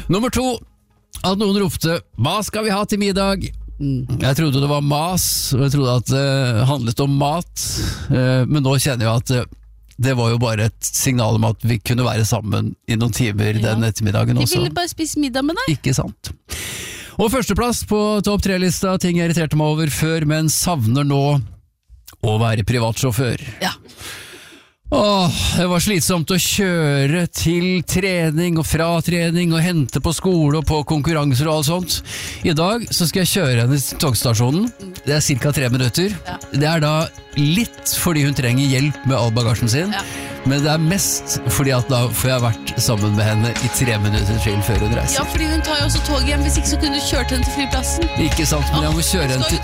Nummer 2, at noen ropte, hva skal vi ha til middag? Jeg trodde det var mas, og jeg trodde at det handlet om mat, men nå kjenner jeg at det var jo bare et signal om at vi kunne være sammen i noen timer den ettermiddagen også. De ville bare spise middag med deg. Ikke sant. Og førsteplass på topp 3-lista, ting jeg irriterte meg over før, men savner nå å være privatsjåfør. Ja. Det var slitsomt å kjøre til trening og fra trening og hente på skole og på konkurranser og alt sånt. I dag så skal jeg kjøre henne til togstasjonen. Det er cirka 3 minutter. Ja. Det er da litt fordi hun trenger hjelp med all bagasjen sin, men det er mest fordi at da får jeg vært sammen med henne i 3 minutter til før hun reiser. Ja, fordi hun tar jo også tog hjem, hvis ikke så kunne du kjørt henne til flyplassen. Ikke sant, men jeg må kjøre henne til